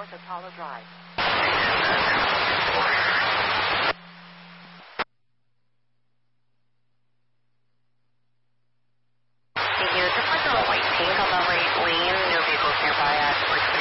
North Apollo Drive. Thank you. Just like the white paint on the right lane, no vehicles nearby at